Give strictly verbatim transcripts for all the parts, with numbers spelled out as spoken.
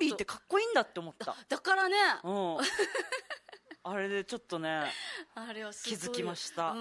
ビーってかっこいいんだって思った。 だからね、 うん、あれでちょっとねあれはすごい気づきました。うん、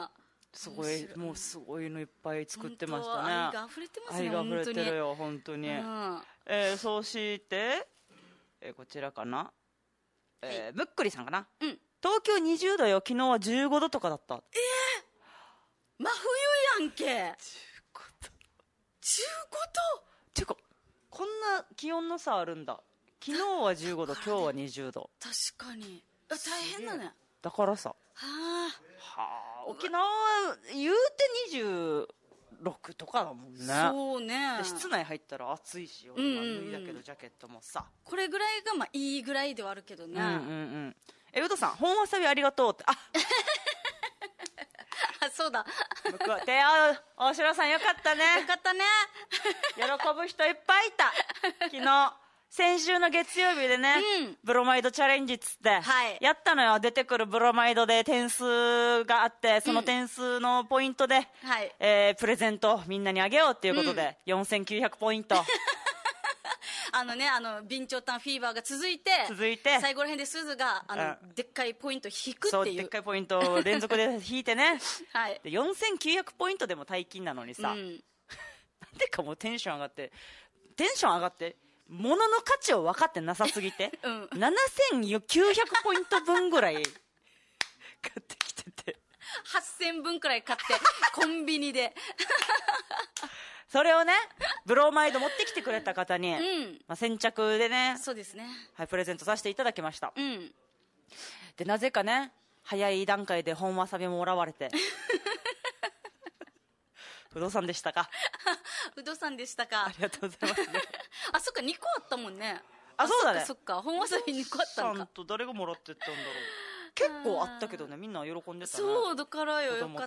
すごい、もうすごいのいっぱい作ってましたね。 愛が溢れてますね。 愛が溢れてるよ本当に。うん、えー、そうして、えー、こちらかな、えー、むっくりさんかな、うん、東京にじゅうどよ、昨日はじゅうごどとかだった。えー、真冬やんけ。じゅうごどじゅうごどていうかこんな気温の差あるんだ。昨日はじゅうごど、今日はにじゅうど。 確かに大変だね。 だからさ、はあはあ、沖縄は言うてにじゅうろくとかだもんね。 そうね。 で室内入ったら暑いし、俺は脱いだけどジャケットもさ、 これぐらいがまあいいぐらいではあるけどね。うんうんうん。 え、ウドさん、本わさびありがとうって。ああ、そうだ。 僕は手合う大城さん、よかったね。 よかったね。 喜ぶ人いっぱいいた。昨日先週の月曜日でね、うん、ブロマイドチャレンジっつって、はい、やったのよ。出てくるブロマイドで点数があって、その点数のポイントで、うん、えー、プレゼントみんなにあげようっていうことで、うん、よんせんきゅうひゃくポイントあのね、あの備長炭フィーバーが続いて、 続いて最後ら辺で鈴があの、うん、でっかいポイント引くっていう。 そう、でっかいポイントを連続で引いてね、はい、でよんせんきゅうひゃくポイントでも大金なのにさ、うん、なんでかもうテンション上がってテンション上がって物の価値を分かってなさすぎて、うん、ななせんきゅうひゃくポイント分ぐらい買ってきててはっせんぶんくらい買ってコンビニでそれをね、ブロマイド持ってきてくれた方に、うん、まあ、先着でね、 そうですね、 はい、プレゼントさせていただきました、 うん、 でなぜかね、早い段階で本わさびもらわれて不動産でしたか不動産でしたか。 ありがとうございます、ね、 あ、そっか、にこあったもんね。 あ、そうだね。 そっか、そっか、本わさびにこあったのか。 ちゃんと誰がもらってったんだろう。結構あったけどね、みんな喜んでたね。 そうだからよ、よかった。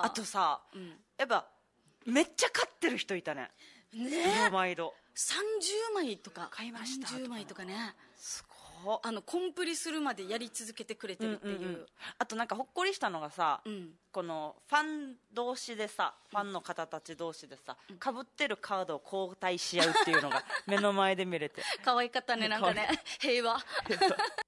あとさ、うん、やっぱめっちゃ買ってる人いたね。 ねブロマイドさんじゅうまいとか買いました。 さんじゅうまいとかね。 すごい。 あのコンプリするまでやり続けてくれてるっていう、うんうんうん、 あとなんかほっこりしたのがさ、うん、このファン同士でさ、ファンの方たち同士でさ、かぶってるカードを交代し合うっていうのが目の前で見れて可愛かったね、なんかね、平和